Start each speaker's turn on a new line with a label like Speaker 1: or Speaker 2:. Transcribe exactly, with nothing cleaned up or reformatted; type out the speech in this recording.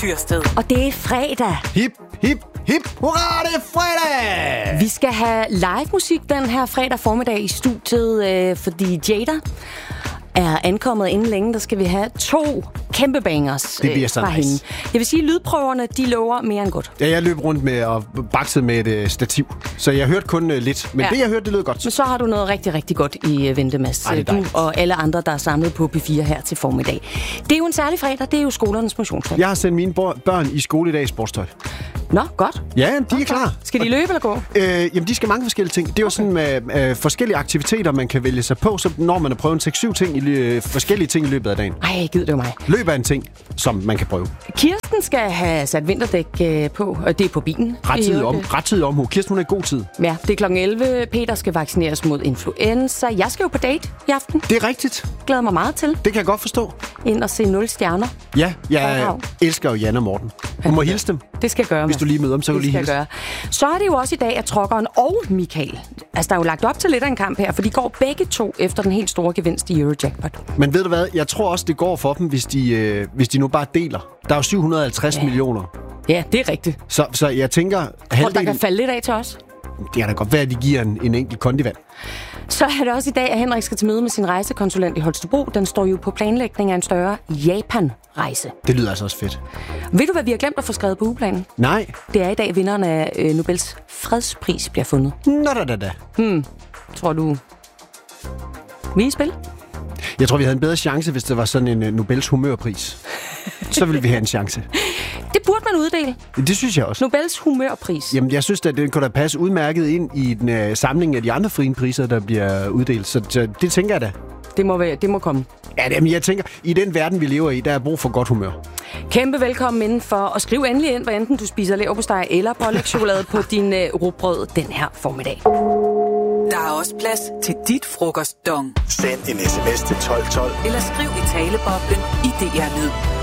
Speaker 1: Tyrsted.
Speaker 2: Og det er fredag.
Speaker 3: Hip, hip, hip, hurra, det er fredag!
Speaker 2: Vi skal have live musik den her fredag formiddag i studiet, øh, fordi Jada er ankommet inden længe. Der skal vi have to kæmpe bangers
Speaker 3: det bliver så
Speaker 2: fra
Speaker 3: nice.
Speaker 2: hende. Jeg vil sige, at lydprøverne, de lover mere end godt.
Speaker 3: Ja, jeg løb rundt med og baksede med et uh, stativ, så jeg hørte kun uh, lidt. Men ja. det, jeg hørte, det lød godt.
Speaker 2: Men så har du noget rigtig, rigtig godt i uh, vente, Mads.
Speaker 3: Ej,
Speaker 2: du og alle andre, der er samlet på P fire her til formiddag. Det er jo en særlig fredag. Det er jo skolernes motionsdag.
Speaker 3: Jeg har sendt mine børn i skole i dag i sportstøj.
Speaker 2: Nå, godt.
Speaker 3: Ja, de er klar.
Speaker 2: Skal de løbe eller gå?
Speaker 3: Øh, jamen, de skal mange forskellige ting. Det er jo okay. sådan med øh, forskellige aktiviteter, man kan vælge sig på, så når man har prøvet en seks syv ting, i, øh, forskellige ting i løbet af dagen.
Speaker 2: Ej, gid det jo mig.
Speaker 3: Løb er en ting, som man kan prøve.
Speaker 2: Kirsten skal have sat vinterdæk øh, på, og det er på bilen.
Speaker 3: Rettidig om, rettidig omhu. Kirsten, hun er i god tid.
Speaker 2: Ja, det er klokken elleve. Peter skal vaccineres mod influenza. Jeg skal jo på date i aften.
Speaker 3: Det er rigtigt.
Speaker 2: Glæder mig meget til.
Speaker 3: Det kan jeg godt forstå.
Speaker 2: Ind og se nul stjerner.
Speaker 3: Ja, jeg elsker jo Jan og Morten. Du må hilse dem.
Speaker 2: Det skal jeg gøre.
Speaker 3: Hvis du lige møder dem, så kan du lige hilse.
Speaker 2: Gøre. Så er det jo også i dag, at Truckeren og Michael, altså der er jo lagt op til lidt af en kamp her, for de går begge to efter den helt store gevinst i Eurojackpot.
Speaker 3: Men ved du hvad, jeg tror også, det går for dem, hvis de, øh, hvis de nu bare deler. Der er jo syv hundrede og halvtreds ja. millioner.
Speaker 2: Ja, det er rigtigt.
Speaker 3: Så, så jeg tænker...
Speaker 2: Halvdelen... der kan falde lidt af til os.
Speaker 3: Det kan da godt være, at de giver en, en enkelt kondivand.
Speaker 2: Så er det også i dag, at Henrik skal til møde med sin rejsekonsulent i Holstebro. Den står jo på planlægning af en større Japan-rejse.
Speaker 3: Det lyder altså også fedt.
Speaker 2: Ved du, hvad vi har glemt at få skrevet på ugeplanen?
Speaker 3: Nej.
Speaker 2: Det er i dag, vinderen af øh, Nobels fredspris bliver fundet.
Speaker 3: Nå da da da.
Speaker 2: Hmm. Tror du... Vi i spil?
Speaker 3: Jeg tror, vi havde en bedre chance, hvis det var sådan en uh, Nobels humørpris. Så ville vi have en chance.
Speaker 2: Det burde man uddele.
Speaker 3: Det synes jeg også.
Speaker 2: Nobels humørpris.
Speaker 3: Jamen, jeg synes, at den kunne da passe udmærket ind i den uh, samling af de andre frie priser, der bliver uddelt. Så, så det tænker jeg da.
Speaker 2: Det må, være, det må komme.
Speaker 3: Ja, det, men jeg tænker, i den verden, vi lever i, der er brug for godt humør.
Speaker 2: Kæmpe velkommen indenfor, og skriv endelig ind, hvad enten du spiser leverpostej eller pålægschokolade på din uh, rugbrød den her formiddag.
Speaker 1: Der er også plads til dit frokostdong.
Speaker 4: Send en sms til tolv tolv.
Speaker 1: Eller skriv i taleboblen i D R Lyd.